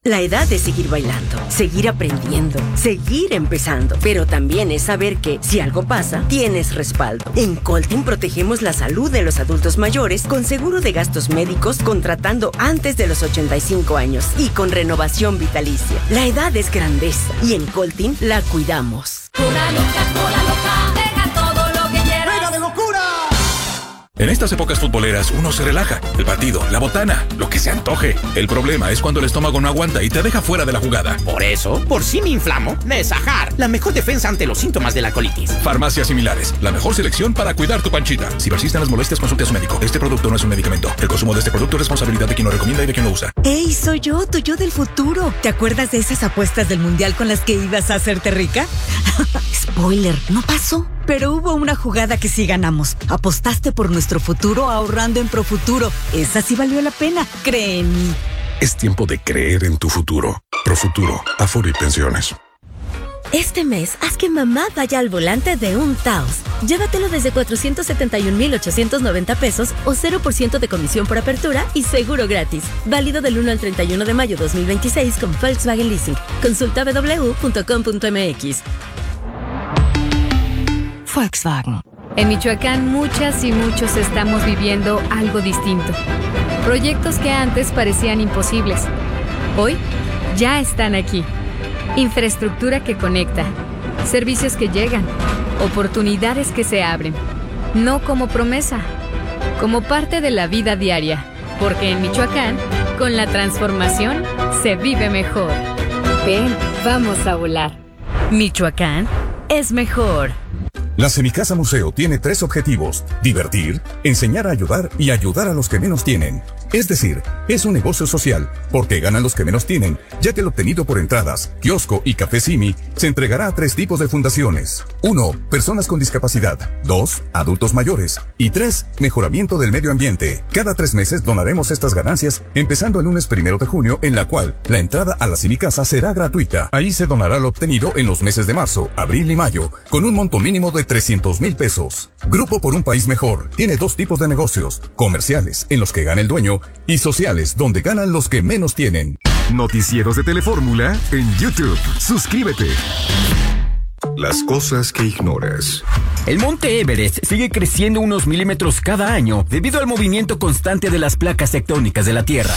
La edad es seguir bailando, seguir aprendiendo, seguir empezando, pero también es saber que, si algo pasa, tienes respaldo. En Coltin protegemos la salud de los adultos mayores con seguro de gastos médicos contratando antes de los 85 años y con renovación vitalicia. La edad es grandeza y en Coltin la cuidamos. Una loca, deja todo lo que quieras. ¡Venga de locura! En estas épocas futboleras uno se relaja. El partido, la botana, lo que se antoje. El problema es cuando el estómago no aguanta y te deja fuera de la jugada. Por eso, por si me inflamo, Nesajar, la mejor defensa ante los síntomas de la colitis. Farmacias similares, la mejor selección para cuidar tu panchita. Si persisten las molestias, consulte a su médico. Este producto no es un medicamento. El consumo de este producto es responsabilidad de quien lo recomienda y de quien lo usa. ¡Ey, soy yo, tu yo del futuro! ¿Te acuerdas de esas apuestas del mundial con las que ibas a hacerte rica? Spoiler, no pasó. Pero hubo una jugada que sí ganamos. Apostaste por nuestro futuro ahorrando en Profuturo. Esa sí valió la pena, cree en mí. Es tiempo de creer en tu futuro. Profuturo, Afore y Pensiones. Este mes, haz que mamá vaya al volante de un Taos. Llévatelo desde 471,890 pesos o 0% de comisión por apertura y seguro gratis. Válido del 1 al 31 de mayo 2026 con Volkswagen Leasing. Consulta www.com.mx. Volkswagen. En Michoacán, muchas y muchos estamos viviendo algo distinto. Proyectos que antes parecían imposibles. Hoy ya están aquí. Infraestructura que conecta. Servicios que llegan. Oportunidades que se abren. No como promesa, como parte de la vida diaria. Porque en Michoacán, con la transformación, se vive mejor. Ven, vamos a volar. Michoacán es mejor. La Semicasa Museo tiene 3 objetivos: divertir, enseñar a ayudar y ayudar a los que menos tienen. Es decir, es un negocio social, porque ganan los que menos tienen, ya que lo obtenido por entradas, kiosco y café Simi se entregará a 3 tipos de fundaciones. 1. Personas con discapacidad. 2. Adultos mayores. Y 3. Mejoramiento del medio ambiente. Cada 3 meses donaremos estas ganancias, empezando el lunes 1 de junio, en la cual la entrada a la Semicasa será gratuita. Ahí se donará lo obtenido en los meses de marzo, abril y mayo, con un monto mínimo de 300,000 pesos. Grupo por un país mejor tiene 2 tipos de negocios: comerciales, en los que gana el dueño, y sociales, donde ganan los que menos tienen. Noticieros de Telefórmula en YouTube. Suscríbete. Las cosas que ignoras. El monte Everest sigue creciendo unos milímetros cada año debido al movimiento constante de las placas tectónicas de la Tierra.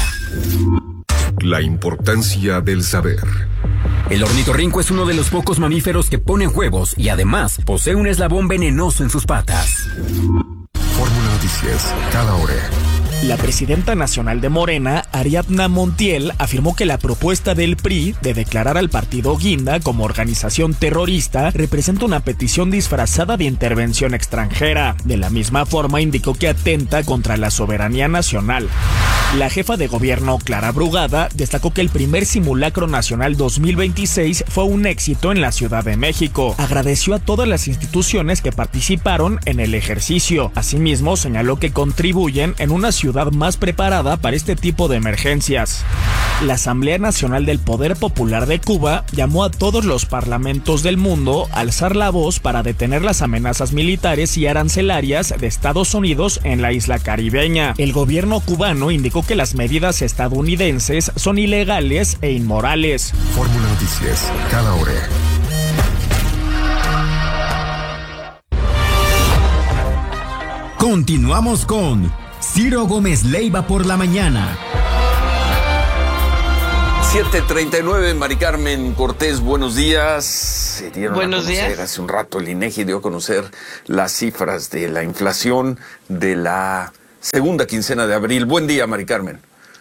La importancia del saber. El ornitorrinco es uno de los pocos mamíferos que ponen huevos y además posee un eslabón venenoso en sus patas. Fórmula Noticias, cada hora. La presidenta nacional de Morena, Ariadna Montiel, afirmó que la propuesta del PRI de declarar al partido Guinda como organización terrorista representa una petición disfrazada de intervención extranjera. De la misma forma, indicó que atenta contra la soberanía nacional. La jefa de gobierno, Clara Brugada, destacó que el primer simulacro nacional 2026 fue un éxito en la Ciudad de México. Agradeció a todas las instituciones que participaron en el ejercicio. Asimismo, señaló que contribuyen en una ciudad más preparada para este tipo de emergencias. La Asamblea Nacional del Poder Popular de Cuba llamó a todos los parlamentos del mundo a alzar la voz para detener las amenazas militares y arancelarias de Estados Unidos en la isla caribeña. El gobierno cubano indicó que las medidas estadounidenses son ilegales e inmorales. Fórmula Noticias, cada hora. Continuamos con Ciro Gómez Leiva por la mañana. 7:39, Mari Carmen Cortés, buenos días. Se dieron buenos a conocer días. Hace un rato el INEGI dio a conocer las cifras de la inflación de la segunda quincena de abril. Buen día, Mari Carmen.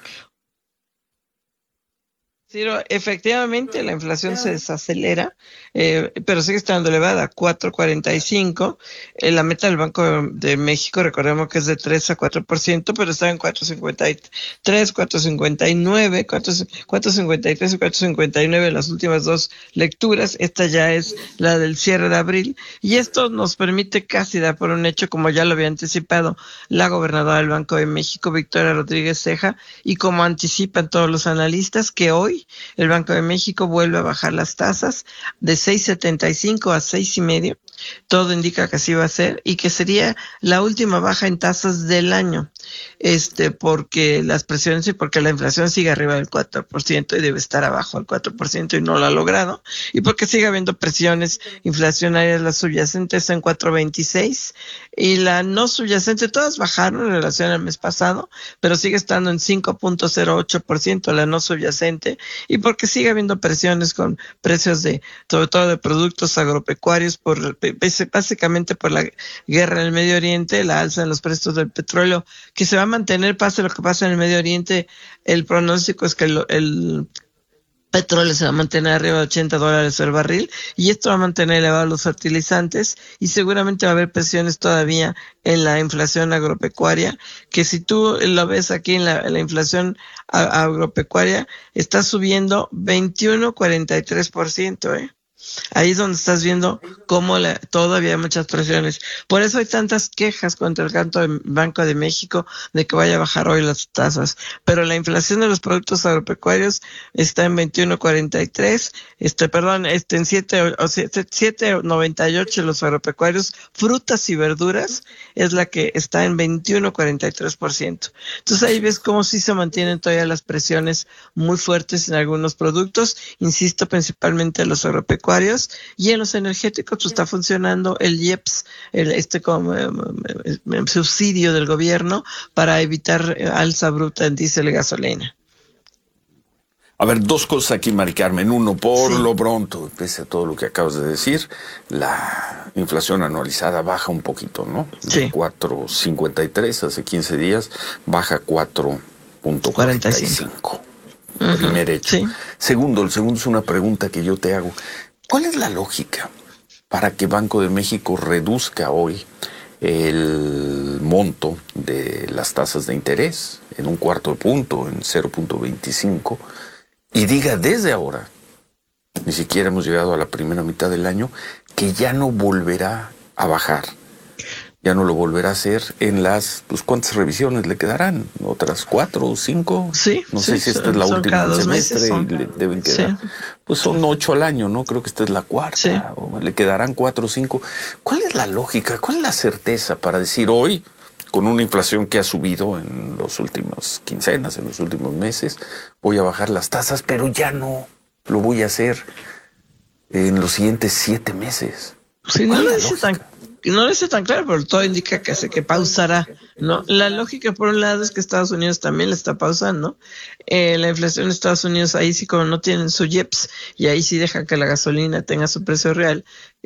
Ciro, efectivamente la inflación se desacelera, pero sigue estando elevada, 4.45. La meta del Banco de México, recordemos que es de 3 a 4%, pero está en 4.53, 4.59, 4.53 y 4.59 en las últimas 2 lecturas. Esta ya es la del cierre de abril, y esto nos permite casi dar por un hecho, como ya lo había anticipado la gobernadora del Banco de México, Victoria Rodríguez Ceja, y como anticipan todos los analistas, que hoy hoy el Banco de México vuelve a bajar las tasas de 6.75 a 6.5. Todo indica que así va a ser y que sería la última baja en tasas del año, porque las presiones y porque la inflación sigue arriba del 4% y debe estar abajo del 4% y no lo ha logrado, y porque sigue habiendo presiones inflacionarias. La subyacente está en 4.26 y la no subyacente, todas bajaron en relación al mes pasado, pero sigue estando en 5.08% la no subyacente, y porque sigue habiendo presiones con precios sobre todo de productos agropecuarios, básicamente por la guerra en el Medio Oriente, la alza en los precios del petróleo, que se va a mantener pase lo que pasa en el Medio Oriente. El pronóstico es que el petróleo se va a mantener arriba de $80 el barril, y esto va a mantener elevados los fertilizantes, y seguramente va a haber presiones todavía en la inflación agropecuaria, que si tú lo ves aquí en la inflación agropecuaria, está subiendo 21.43%, Ahí es donde estás viendo cómo todavía hay muchas presiones. Por eso hay tantas quejas contra el Banco de México de que vaya a bajar hoy las tasas. Pero la inflación de los productos agropecuarios está en 21.43, en 7.98 los agropecuarios. Frutas y verduras es la que está en 21.43%. Entonces ahí ves cómo sí se mantienen todavía las presiones muy fuertes en algunos productos. Insisto, principalmente los agropecuarios. Y en los energéticos pues está funcionando el IEPS, como subsidio del gobierno para evitar alza bruta en diésel y gasolina. A ver, dos cosas aquí, Mari Carmen. Uno, por lo pronto, pese a todo lo que acabas de decir, la inflación anualizada baja un poquito, ¿no? De 4.53 hace 15 días, baja 4.45. Primer hecho. Segundo, el segundo es una pregunta que yo te hago. ¿Cuál es la lógica para que Banco de México reduzca hoy el monto de las tasas de interés en 1/4 punto, en 0.25, y diga desde ahora, ni siquiera hemos llegado a la primera mitad del año, que ya no volverá a bajar? Ya no lo volverá a hacer en las, pues, ¿cuántas revisiones le quedarán? ¿Otras 4 o 5? Sí. No sé si esta es la última del semestre y le deben quedar. Pues son 8 al año, ¿no? Creo que esta es la cuarta. O le quedarán 4 o 5. ¿Cuál es la lógica? ¿Cuál es la certeza para decir hoy, con una inflación que ha subido en las últimas quincenas, en los últimos meses, voy a bajar las tasas, pero ya no lo voy a hacer en los siguientes 7 meses? Sí, no lo dice tan claro, pero todo indica que pausará, ¿no? La lógica, por un lado, es que Estados Unidos también le está pausando. La inflación en Estados Unidos, ahí sí, como no tienen su IEPS, y ahí sí dejan que la gasolina tenga su precio real,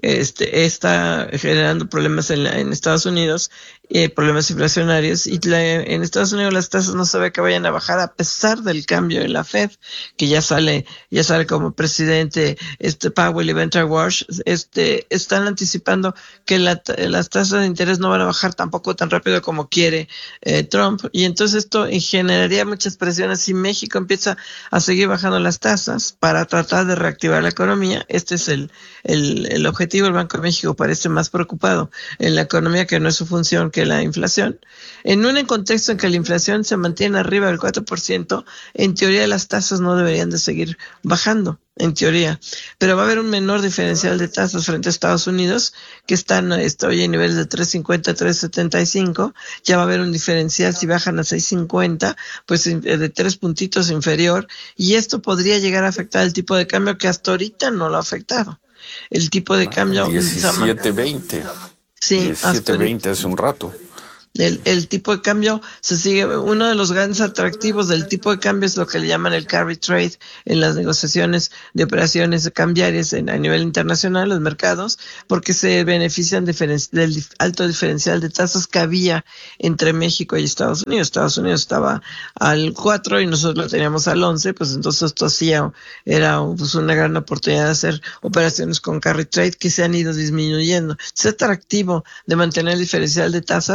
está generando problemas en Estados Unidos, problemas inflacionarios, y en Estados Unidos las tasas no se ve que vayan a bajar a pesar del cambio en la Fed, que ya sale como presidente Powell y Venture Walsh, están anticipando que las tasas de interés no van a bajar tampoco tan rápido como quiere Trump, y entonces esto generaría muchas presiones. Si México empieza a seguir bajando las tasas para tratar de reactivar la economía, este es el objetivo. El Banco de México parece más preocupado en la economía, que no es su función, que la inflación. En un contexto en que la inflación se mantiene arriba del 4%, en teoría las tasas no deberían de seguir bajando, en teoría. Pero va a haber un menor diferencial de tasas frente a Estados Unidos, que están hoy en niveles de 3.50 a 3.75. Ya va a haber un diferencial, si bajan a 6.50, pues de 3 puntitos inferior. Y esto podría llegar a afectar el tipo de cambio, que hasta ahorita no lo ha afectado. El tipo de cambio 17.20. Sí, 17.20 hace un rato. El tipo de cambio se sigue. Uno de los grandes atractivos del tipo de cambio es lo que le llaman el carry trade en las negociaciones de operaciones cambiarias a nivel internacional, los mercados, porque se benefician del alto diferencial de tasas que había entre México y Estados Unidos. Estados Unidos estaba al 4 y nosotros lo teníamos al 11, pues entonces esto era una gran oportunidad de hacer operaciones con carry trade que se han ido disminuyendo. Es atractivo de mantener el diferencial de tasas,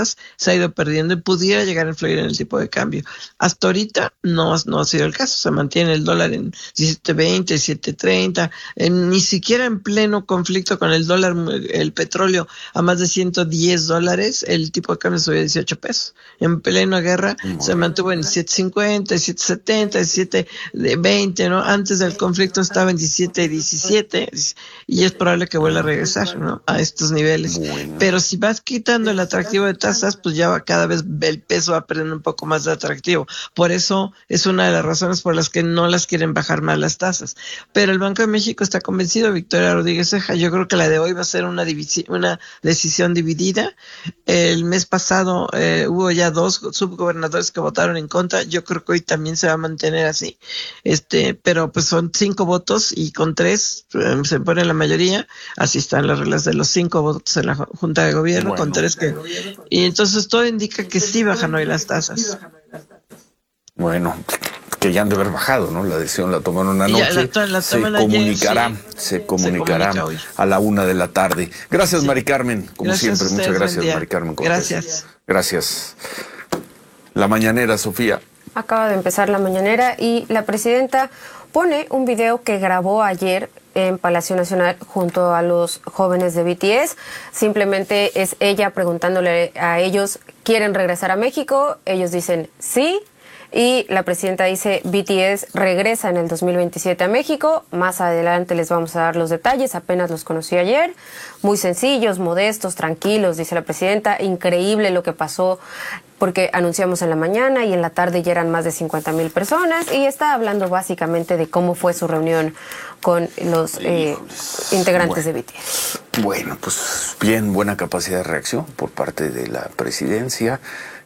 se ha ido perdiendo y pudiera llegar a influir en el tipo de cambio. Hasta ahorita no ha sido el caso, se mantiene el dólar en 17.20, 17.30, ni siquiera en pleno conflicto con el dólar, el petróleo a más de $110, el tipo de cambio subió a 18 pesos. En plena guerra se mantuvo en 17.50, 17.70, 17.20, ¿no? Antes del conflicto estaba en 17.17 y es probable que vuelva a regresar, ¿no? A estos niveles. Pero si vas quitando el atractivo de tasas, pues ya cada vez el peso va perdiendo un poco más de atractivo. Por eso es una de las razones por las que no las quieren bajar más las tasas. Pero el Banco de México está convencido, Victoria Rodríguez Ceja, yo creo que la de hoy va a ser una decisión dividida. El mes pasado hubo ya 2 subgobernadores que votaron en contra, yo creo que hoy también se va a mantener así, pero pues son 5 votos y con 3 se pone la mayoría, así están las reglas de los 5 votos en la Junta de Gobierno, con 3 que... Y entonces todo indica que sí bajan hoy las tasas. Bueno, que ya han de haber bajado, ¿no? La decisión la tomaron anoche. Se comunicará a la 1:00 p.m. Gracias, sí. Mari Carmen, como siempre. Muchas gracias, Mari Carmen. Gracias. La mañanera, Sofía. Acaba de empezar la mañanera y la presidenta pone un video que grabó ayer en Palacio Nacional junto a los jóvenes de BTS. Simplemente es ella preguntándole a ellos, ¿quieren regresar a México? Ellos dicen sí. Y la presidenta dice, BTS regresa en el 2027 a México. Más adelante les vamos a dar los detalles, apenas los conocí ayer. Muy sencillos, modestos, tranquilos, dice la presidenta. Increíble lo que pasó, porque anunciamos en la mañana y en la tarde ya eran más de 50,000 personas. Y está hablando básicamente de cómo fue su reunión con los integrantes de BTS. Bueno, pues bien, buena capacidad de reacción por parte de la presidencia.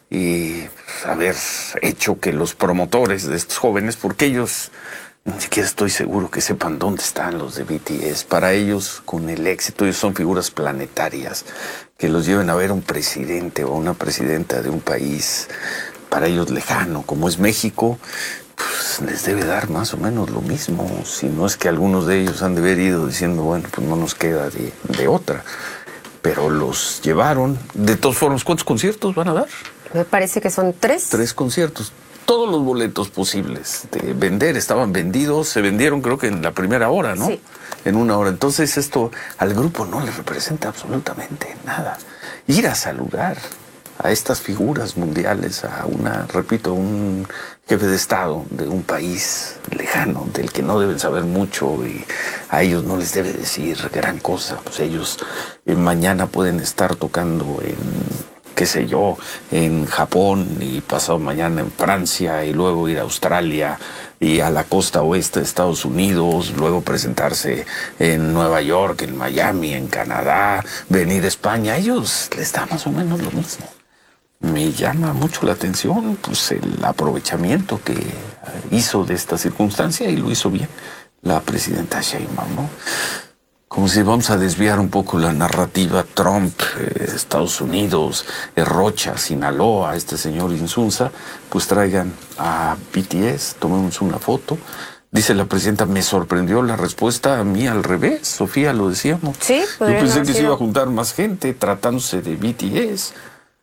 Y haber hecho que los promotores de estos jóvenes, porque ellos ni siquiera estoy seguro que sepan dónde están los de BTS, para ellos con el éxito, ellos son figuras planetarias, que los lleven a ver un presidente o una presidenta de un país para ellos lejano, como es México, pues les debe dar más o menos lo mismo, si no es que algunos de ellos han de haber ido diciendo, bueno, pues no nos queda de otra, pero los llevaron. De todas formas, ¿cuántos conciertos van a dar? Me parece que son 3. 3 conciertos. Todos los boletos posibles de vender estaban vendidos. Se vendieron creo que en la primera hora, ¿no? Sí. En 1 hora. Entonces esto al grupo no le representa absolutamente nada. Ir a saludar a estas figuras mundiales, a un jefe de Estado de un país lejano, del que no deben saber mucho y a ellos no les debe decir gran cosa. Pues ellos mañana pueden estar tocando qué sé yo, en Japón y pasado mañana en Francia y luego ir a Australia y a la costa oeste de Estados Unidos, luego presentarse en Nueva York, en Miami, en Canadá, venir a España. A ellos les da más o menos lo mismo. Me llama mucho la atención pues el aprovechamiento que hizo de esta circunstancia y lo hizo bien la presidenta Sheinbaum, ¿no? Como si vamos a desviar un poco la narrativa Trump, Estados Unidos, Rocha, Sinaloa, este señor Insunza, pues traigan a BTS, tomemos una foto. Dice la presidenta, me sorprendió la respuesta, a mí al revés, Sofía, lo decíamos. Sí, yo pensé que se iba a juntar más gente tratándose de BTS.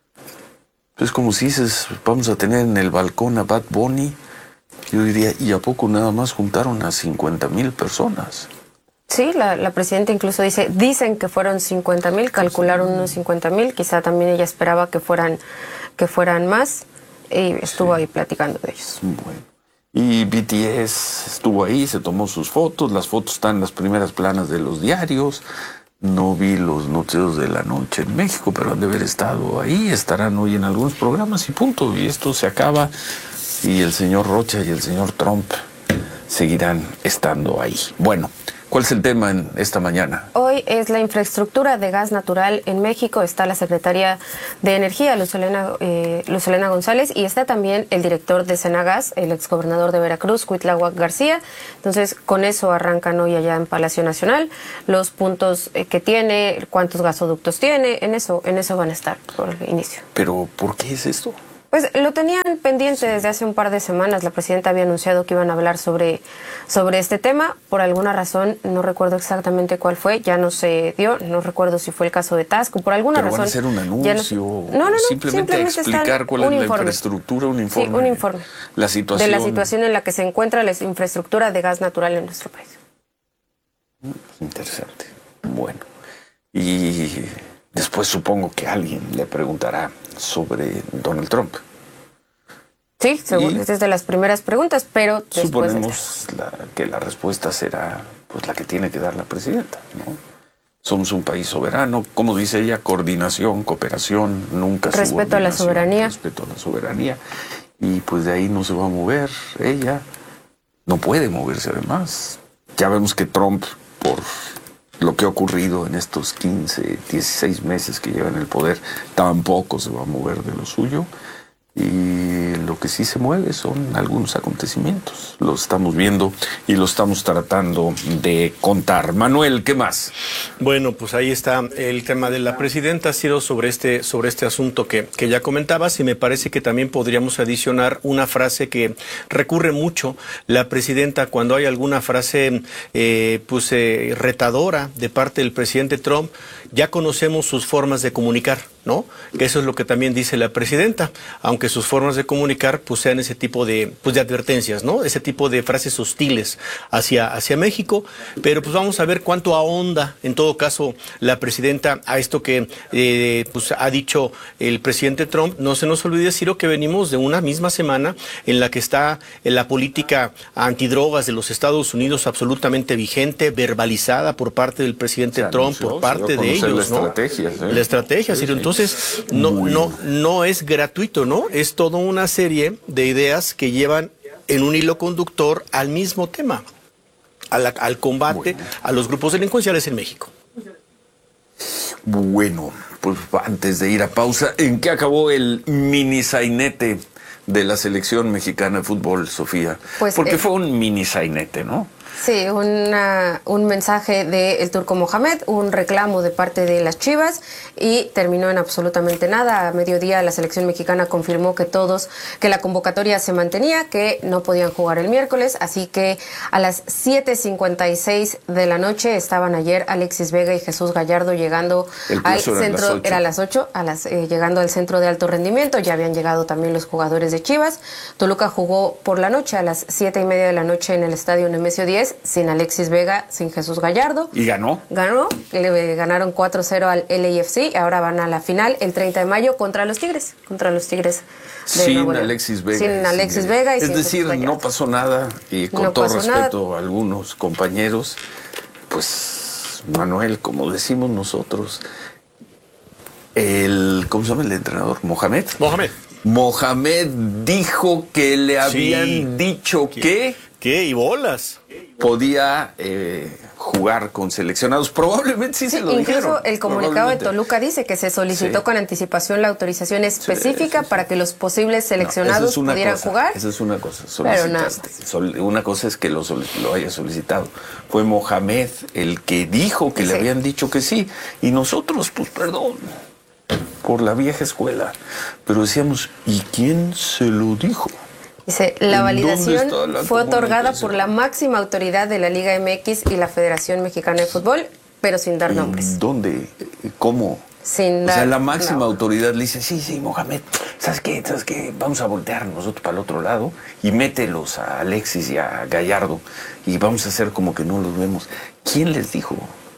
Es como si dices, vamos a tener en el balcón a Bad Bunny. Yo diría, ¿y a poco nada más juntaron a 50,000 personas? Sí, la presidenta incluso dicen que fueron 50,000, calcularon unos 50,000, quizá también ella esperaba que fueran más, y estuvo ahí platicando de ellos. Bueno, y BTS estuvo ahí, se tomó sus fotos, las fotos están en las primeras planas de los diarios. No vi los noticieros de la noche en México, pero han de haber estado ahí, estarán hoy en algunos programas y punto, y esto se acaba, y el señor Rocha y el señor Trump seguirán estando ahí. Bueno, ¿cuál es el tema en esta mañana? Hoy es la infraestructura de gas natural en México. Está la secretaria de Energía, Luz Helena González, y está también el director de Senagas, el exgobernador de Veracruz, Cuitláhuac García. Entonces, con eso arrancan hoy allá en Palacio Nacional, los puntos que tiene, cuántos gasoductos tiene, en eso van a estar por el inicio. ¿Pero por qué es esto? Pues lo tenían pendiente desde hace un par de semanas. La presidenta había anunciado que iban a hablar sobre este tema. Por alguna razón, no recuerdo exactamente cuál fue, ya no se dio. No recuerdo si fue el caso de Tasco. Por alguna razón. ¿Van a hacer un anuncio? No, simplemente explicar cuál es la infraestructura, un informe. Sí, un informe. La situación. De la situación en la que se encuentra la infraestructura de gas natural en nuestro país. Interesante. Bueno. Y después supongo que alguien le preguntará sobre Donald Trump. Sí, es de las primeras preguntas, pero suponemos que la respuesta será pues la que tiene que dar la presidenta, ¿no? Somos un país soberano, como dice ella, coordinación, cooperación, nunca respeto a la soberanía. Respeto a la soberanía. Y pues de ahí no se va a mover ella. No puede moverse además. Ya vemos que Trump, por lo que ha ocurrido en estos 15, 16 meses que lleva en el poder, tampoco se va a mover de lo suyo. Y lo que sí se mueve son algunos acontecimientos. Los estamos viendo y los estamos tratando de contar. Manuel, ¿qué más? Bueno, pues ahí está el tema de la presidenta. Ha sido sobre este asunto que ya comentabas, y me parece que también podríamos adicionar una frase que recurre mucho la presidenta cuando hay alguna frase retadora de parte del presidente Trump. Ya conocemos sus formas de comunicar, ¿no? Que eso es lo que también dice la presidenta, aunque sus formas de comunicar pues sean ese tipo de advertencias, ¿no? Ese tipo de frases hostiles hacia México, pero pues vamos a ver cuánto ahonda en todo caso la presidenta a esto que ha dicho el presidente Trump. No se nos olvide, Ciro, que venimos de una misma semana en la que está la política antidrogas de los Estados Unidos absolutamente vigente, verbalizada por parte del presidente Trump, por parte de ellos, ¿no? La estrategia, Ciro. Entonces, no es gratuito, ¿no? Es toda una serie de ideas que llevan en un hilo conductor al mismo tema, al combate a los grupos delincuenciales en México. Bueno, pues antes de ir a pausa, ¿en qué acabó el mini sainete de la selección mexicana de fútbol, Sofía? Porque fue un mini sainete, ¿no? Sí, un mensaje del Turco Mohamed, un reclamo de parte de las Chivas, y terminó en absolutamente nada. A mediodía la selección mexicana confirmó que la convocatoria se mantenía, que no podían jugar el miércoles, así que a las 7:56 de la noche estaban ayer Alexis Vega y Jesús Gallardo llegando al centro, era a las 8, llegando al centro de alto rendimiento. Ya habían llegado también los jugadores de Chivas. Toluca jugó por la noche a las 7:30 de la noche en el estadio Nemesio 10, sin Alexis Vega, sin Jesús Gallardo. ¿Y ganó? Le ganaron 4-0 al LAFC, ahora van a la final el 30 de mayo contra los Tigres sin Alexis Vega. Sin Alexis Vega y es sin decir, Jesús no pasó nada, y con todo respeto a algunos compañeros, pues Manuel, como decimos nosotros, ¿cómo se llama el entrenador? Mohamed dijo que le habían dicho que y bolas podía jugar con seleccionados. Probablemente sí se lo dijeron. Incluso el comunicado de Toluca dice que se solicitó con anticipación la autorización específica para que los posibles seleccionados pudieran jugar. Esa es una cosa, solicitaste. Una cosa es que lo haya solicitado. Fue Mohamed el que dijo que le habían dicho que sí. Y nosotros, pues perdón, por la vieja escuela, pero decíamos, ¿y quién se lo dijo? Dice, la validación fue otorgada por la máxima autoridad de la Liga MX y la Federación Mexicana de Fútbol, pero sin dar nombres. ¿Dónde? ¿Cómo? Sin dar, la máxima autoridad le dice, sí, Mohamed, ¿sabes qué? Vamos a voltear nosotros para el otro lado y mételos a Alexis y a Gallardo y vamos a hacer como que no los vemos. ¿Quién les dijo?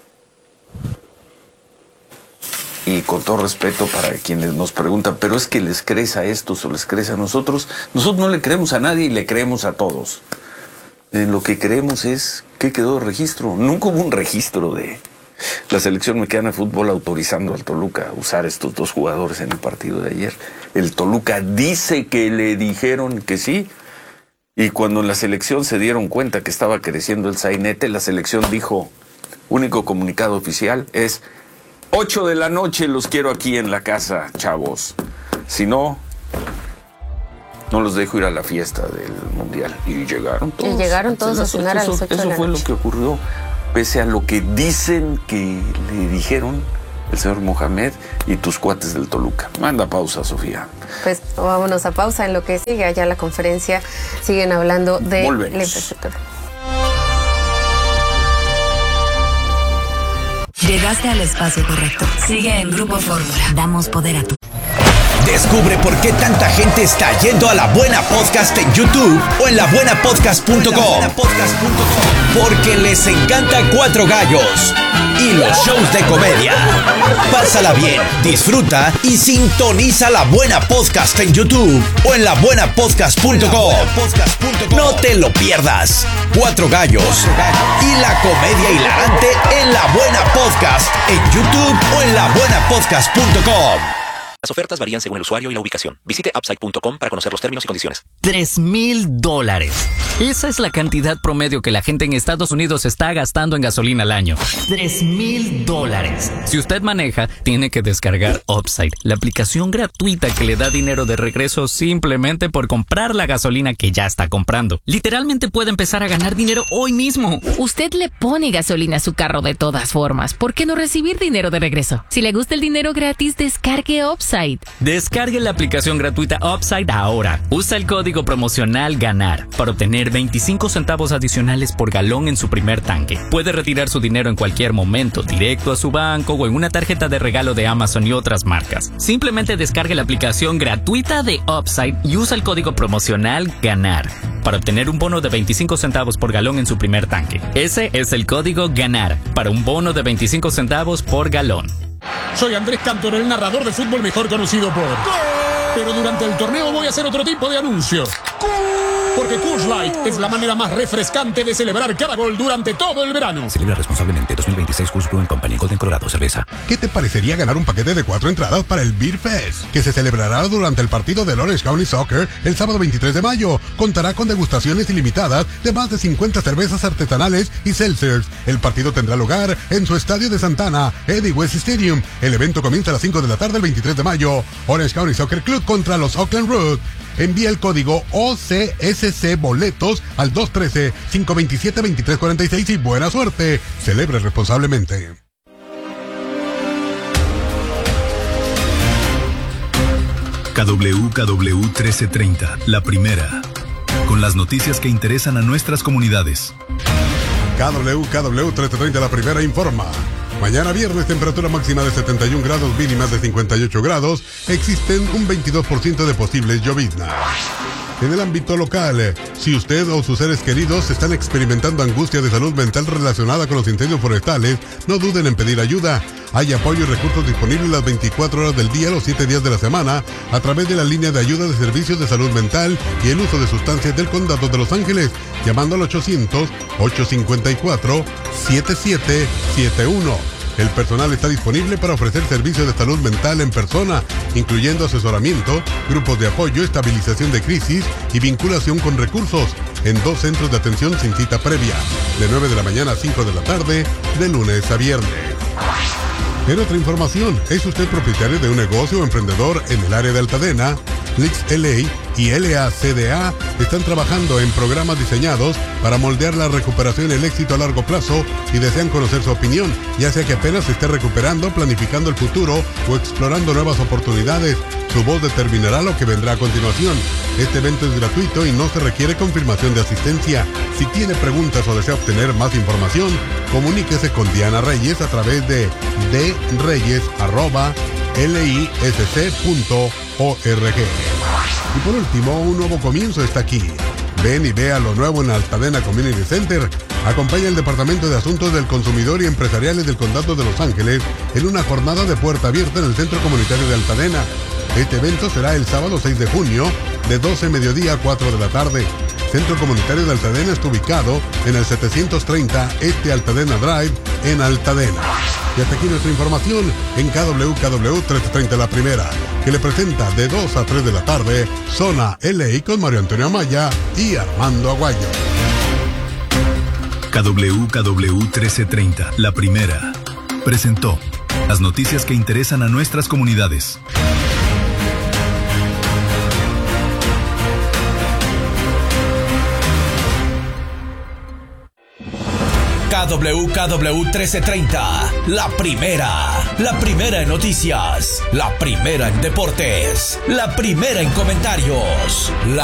Y con todo respeto para quienes nos preguntan, ¿pero es que les crees a estos o les crees a nosotros? Nosotros no le creemos a nadie y le creemos a todos. En lo que creemos es que quedó el registro. Nunca hubo un registro de la selección mexicana de fútbol autorizando al Toluca a usar estos dos jugadores en el partido de ayer. El Toluca dice que le dijeron que sí, y cuando en la selección se dieron cuenta que estaba creciendo el sainete, la selección dijo, único comunicado oficial es: 8 de la noche los quiero aquí en la casa, chavos. Si no, no los dejo ir a la fiesta del Mundial. Y llegaron todos. A cenar a las 8 de la noche. Eso fue lo que ocurrió. Pese a lo que dicen que le dijeron, el señor Mohamed y tus cuates del Toluca. Manda pausa, Sofía. Pues vámonos a pausa en lo que sigue. Allá la conferencia siguen hablando de la infraestructura. Llegaste al espacio correcto. Sigue en Grupo Fórmula. Damos poder a tu... Descubre por qué tanta gente está yendo a La Buena Podcast en YouTube o en labuenapodcast.com. Porque les encanta Cuatro Gallos y los shows de comedia. Pásala bien, disfruta y sintoniza La Buena Podcast en YouTube o en labuenapodcast.com. No te lo pierdas. Cuatro Gallos y la comedia hilarante en La Buena Podcast en YouTube o en labuenapodcast.com. Las ofertas varían según el usuario y la ubicación. Visite upside.com para conocer los términos y condiciones. $3,000. Esa es la cantidad promedio que la gente en Estados Unidos está gastando en gasolina al año. $3,000. Si usted maneja, tiene que descargar Upside, la aplicación gratuita que le da dinero de regreso simplemente por comprar la gasolina que ya está comprando. Literalmente puede empezar a ganar dinero hoy mismo. Usted le pone gasolina a su carro de todas formas. ¿Por qué no recibir dinero de regreso? Si le gusta el dinero gratis, descargue Upside. Descargue la aplicación gratuita Upside ahora. Usa el código promocional GANAR para obtener 25 centavos adicionales por galón en su primer tanque. Puede retirar su dinero en cualquier momento, directo a su banco o en una tarjeta de regalo de Amazon y otras marcas. Simplemente descargue la aplicación gratuita de Upside y usa el código promocional GANAR para obtener un bono de 25 centavos por galón en su primer tanque. Ese es el código GANAR para un bono de 25 centavos por galón. Soy Andrés Cantor, el narrador de fútbol mejor conocido por... Pero durante el torneo voy a hacer otro tipo de anuncio. Porque Coors Light es la manera más refrescante de celebrar cada gol durante todo el verano. Celebra responsablemente. 2026 Coors Brewing Company. Golden, Colorado. Cerveza. ¿Qué te parecería ganar un paquete de 4 entradas para el Beer Fest, que se celebrará durante el partido del Orange County Soccer el sábado 23 de mayo? Contará con degustaciones ilimitadas de más de 50 cervezas artesanales y seltzers. El partido tendrá lugar en su estadio de Santana, Eddie West Stadium. El evento comienza a las 5 de la tarde el 23 de mayo. Orange County Soccer Club contra los Oakland Root. Envía el código OCSC Boletos al 213-527-2346 y buena suerte. Celebre responsablemente. KWKW 1330, la primera. Con las noticias que interesan a nuestras comunidades. KWKW 1330, la primera informa. Mañana viernes, temperatura máxima de 71 grados, mínimas de 58 grados. Existen un 22% de posibles lloviznas. En el ámbito local, si usted o sus seres queridos están experimentando angustia de salud mental relacionada con los incendios forestales, no duden en pedir ayuda. Hay apoyo y recursos disponibles las 24 horas del día, los 7 días de la semana, a través de la línea de ayuda de servicios de salud mental y el uso de sustancias del Condado de Los Ángeles, llamando al 800-854-7771. El personal está disponible para ofrecer servicios de salud mental en persona, incluyendo asesoramiento, grupos de apoyo, estabilización de crisis y vinculación con recursos, en 2 centros de atención sin cita previa, de 9 de la mañana a 5 de la tarde, de lunes a viernes. En otra información, ¿es usted propietario de un negocio o emprendedor en el área de Altadena? Flix LA y LACDA están trabajando en programas diseñados para moldear la recuperación y el éxito a largo plazo y desean conocer su opinión, ya sea que apenas se esté recuperando, planificando el futuro o explorando nuevas oportunidades. Su voz determinará lo que vendrá a continuación. Este evento es gratuito y no se requiere confirmación de asistencia. Si tiene preguntas o desea obtener más información, comuníquese con Diana Reyes a través de dreyes@lisc.org. Y por último, un nuevo comienzo está aquí. Ven y vea lo nuevo en Altadena Community Center. Acompaña al Departamento de Asuntos del Consumidor y Empresariales del Condado de Los Ángeles en una jornada de puerta abierta en el Centro Comunitario de Altadena. Este evento será el sábado 6 de junio, de 12 mediodía a 4 de la tarde. Centro Comunitario de Altadena está ubicado en el 730 Este Altadena Drive en Altadena. Y hasta aquí nuestra información en KWKW 1330 La Primera, que le presenta de 2 a 3 de la tarde Zona LA con Mario Antonio Amaya y Armando Aguayo. KWKW 1330 La Primera presentó las noticias que interesan a nuestras comunidades. KWKW 1330, la primera. la primera en noticias, la primera en deportes, la primera en comentarios,